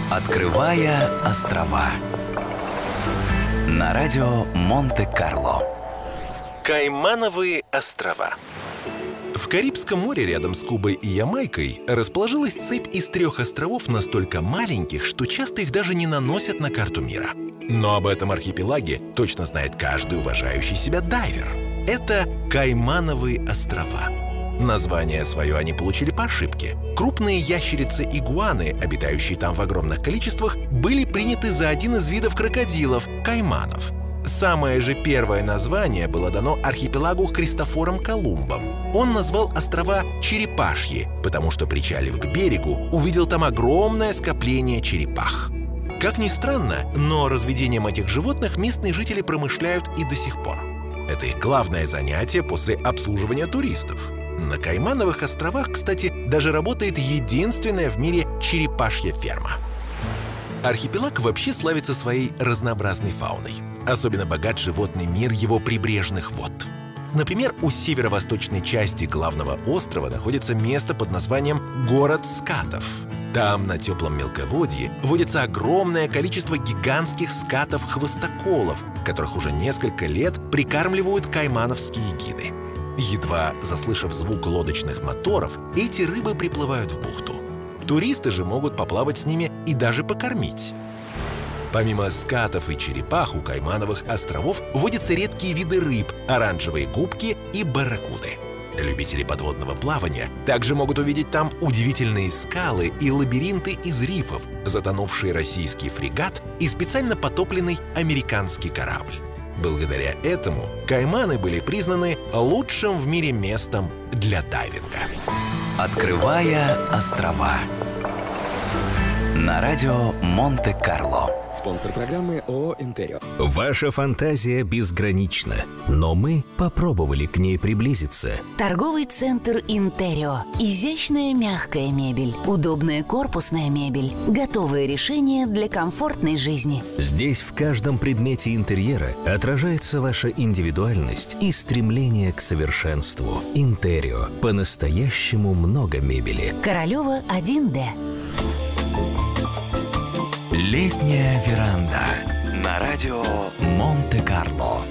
Открывая острова на радио Монте-Карло. Каймановые острова. В Карибском море рядом с Кубой и Ямайкой расположилась цепь из 3 островов, настолько маленьких, что часто их даже не наносят на карту мира. Но об этом архипелаге точно знает каждый уважающий себя дайвер. Это Каймановые острова. Название свое они получили по ошибке. Крупные ящерицы-игуаны, обитающие там в огромных количествах, были приняты за один из видов крокодилов – кайманов. Самое же первое название было дано архипелагу Христофором Колумбом. Он назвал острова Черепашьи, потому что, причалив к берегу, увидел там огромное скопление черепах. Как ни странно, но разведением этих животных местные жители промышляют и до сих пор. Это их главное занятие после обслуживания туристов. На Каймановых островах, кстати, даже работает единственная в мире черепашья ферма. Архипелаг вообще славится своей разнообразной фауной. Особенно богат животный мир его прибрежных вод. Например, у северо-восточной части главного острова находится место под названием Город скатов. Там, на теплом мелководье, водится огромное количество гигантских скатов-хвостоколов, которых уже несколько лет прикармливают каймановские гиды. Едва заслышав звук лодочных моторов, эти рыбы приплывают в бухту. Туристы же могут поплавать с ними и даже покормить. Помимо скатов и черепах, у Каймановых островов водятся редкие виды рыб, оранжевые губки и барракуды. Любители подводного плавания также могут увидеть там удивительные скалы и лабиринты из рифов, затонувший российский фрегат и специально потопленный американский корабль. Благодаря этому Кайманы были признаны лучшим в мире местом для дайвинга. Открывая острова на радио Монте-Карло. Спонсор программы ООО «Интерио». Ваша фантазия безгранична, но мы попробовали к ней приблизиться. Торговый центр «Интерио». Изящная мягкая мебель, удобная корпусная мебель, готовые решения для комфортной жизни. Здесь в каждом предмете интерьера отражается ваша индивидуальность и стремление к совершенству. «Интерио». По-настоящему много мебели. Королева 1Д. Летняя веранда на радио Монте-Карло.